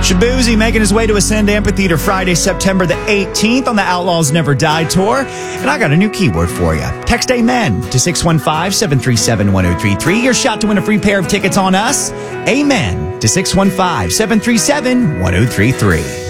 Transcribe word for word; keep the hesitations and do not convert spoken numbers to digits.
Shabuzi making his way to Ascend Amphitheater Friday, September the eighteenth on the Outlaws Never Die Tour. And I got a new keyword for you. Text AMEN to six one five, seven three seven, one oh three three. Your shot to win a free pair of tickets on us. AMEN to six one five, seven three seven, one oh three three.